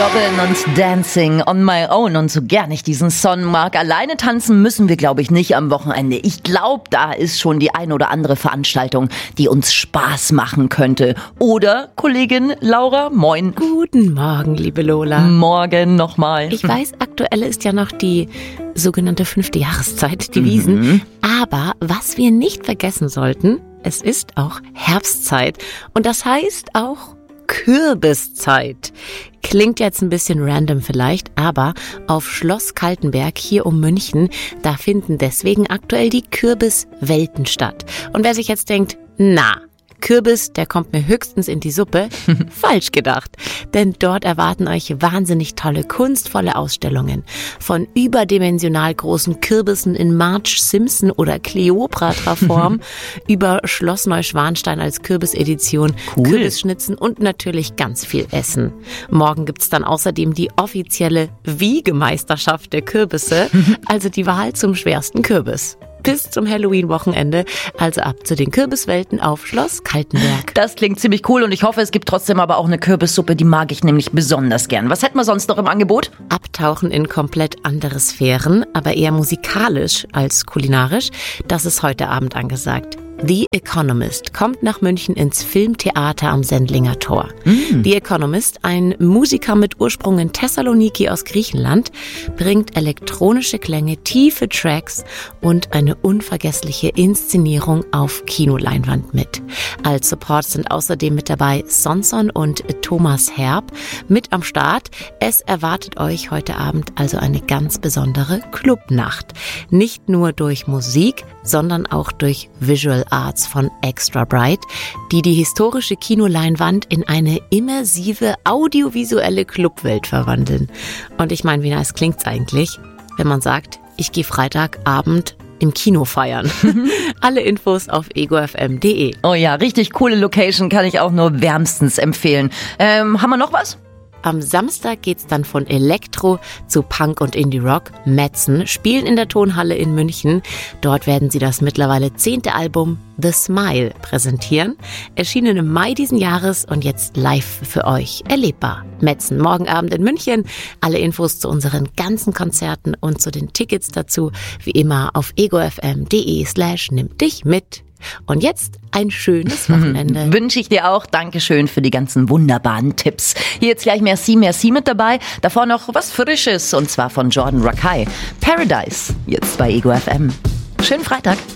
Robin und Dancing on My Own. Und so gern ich diesen Song mag, alleine tanzen müssen wir, glaube ich, nicht am Wochenende. Ich glaube, da ist schon die ein oder andere Veranstaltung, die uns Spaß machen könnte. Oder, Kollegin Laura, moin. Guten Morgen, liebe Lola. Morgen nochmal. Ich weiß, aktuell ist ja noch die sogenannte 5. Jahreszeit, die Wiesn. Aber was wir nicht vergessen sollten, es ist auch Herbstzeit. Und das heißt auch Kürbiszeit. Klingt jetzt ein bisschen random vielleicht, aber auf Schloss Kaltenberg hier um München, da finden deswegen aktuell die Kürbiswelten statt. Und wer sich jetzt denkt, na, Kürbis, der kommt mir höchstens in die Suppe. Falsch gedacht. Denn dort erwarten euch wahnsinnig tolle, kunstvolle Ausstellungen. Von überdimensional großen Kürbissen in Marge Simpson oder Kleopatra-Form über Schloss Neuschwanstein als Kürbisedition, Cool. Kürbisschnitzen und natürlich ganz viel Essen. Morgen gibt's dann außerdem die offizielle Wiegemeisterschaft der Kürbisse, also die Wahl zum schwersten Kürbis. Bis zum Halloween-Wochenende, also ab zu den Kürbiswelten auf Schloss Kaltenberg. Das klingt ziemlich cool und ich hoffe, es gibt trotzdem aber auch eine Kürbissuppe, die mag ich nämlich besonders gern. Was hätten wir sonst noch im Angebot? Abtauchen in komplett andere Sphären, aber eher musikalisch als kulinarisch. Das ist heute Abend angesagt. The Economist kommt nach München ins Filmtheater am Sendlinger Tor. The Economist, ein Musiker mit Ursprung in Thessaloniki aus Griechenland, bringt elektronische Klänge, tiefe Tracks und eine unvergessliche Inszenierung auf Kinoleinwand mit. Als Support sind außerdem mit dabei Sonson und Thomas Herb mit am Start. Es erwartet euch heute Abend also eine ganz besondere Clubnacht. Nicht nur durch Musik, sondern auch durch Visual Arts von Extra Bright, die historische Kinoleinwand in eine immersive audiovisuelle Clubwelt verwandeln. Und ich meine, wie nice klingt's eigentlich, wenn man sagt, ich gehe Freitagabend im Kino feiern. Alle Infos auf egofm.de. Oh ja, richtig coole Location, kann ich auch nur wärmstens empfehlen. Haben wir noch was? Am Samstag geht's dann von Elektro zu Punk und Indie-Rock. Metzen spielen in der Tonhalle in München. Dort werden sie das mittlerweile 10. Album The Smile präsentieren. Erschienen im Mai diesen Jahres und jetzt live für euch erlebbar. Metzen morgen Abend in München. Alle Infos zu unseren ganzen Konzerten und zu den Tickets dazu wie immer auf egofm.de/nimm-dich-mit. Und jetzt ein schönes Wochenende. Wünsche ich dir auch. Dankeschön für die ganzen wunderbaren Tipps. Hier jetzt gleich Merci mit dabei. Davor noch was Frisches und zwar von Jordan Rakei. Paradise, jetzt bei Ego FM. Schönen Freitag.